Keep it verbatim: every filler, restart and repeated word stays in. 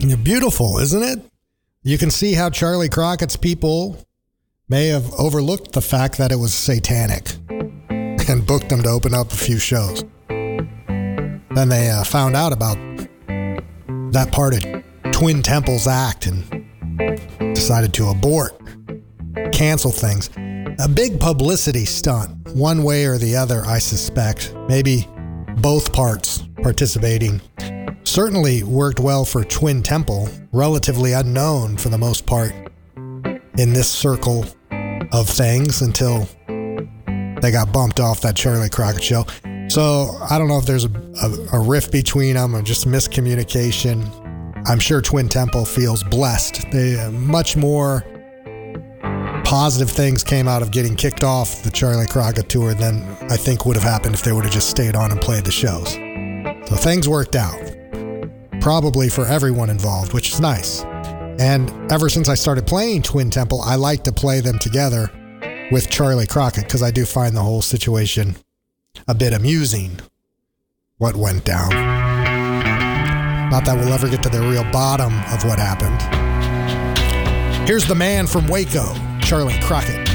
Beautiful, isn't it? You can see how Charlie Crockett's people may have overlooked the fact that it was satanic and booked them to open up a few shows. Then they uh, found out about that part of Twin Temple's act and decided to abort, cancel things. A big publicity stunt, one way or the other, I suspect. Maybe both parts participating. Certainly worked well for Twin Temple, relatively unknown for the most part in this circle of things until they got bumped off that Charlie Crockett show. So I don't know if there's a, a, a rift between them or just miscommunication. I'm sure Twin Temple feels blessed. They uh, much more positive things came out of getting kicked off the Charlie Crockett tour than I think would have happened if they would have just stayed on and played the shows. So things worked out. Probably for everyone involved, which is nice. And ever since I started playing Twin Temple, I like to play them together with Charlie Crockett because I do find the whole situation a bit amusing, what went down. Not that we'll ever get to the real bottom of what happened. Here's the man from Waco, Charlie Crockett.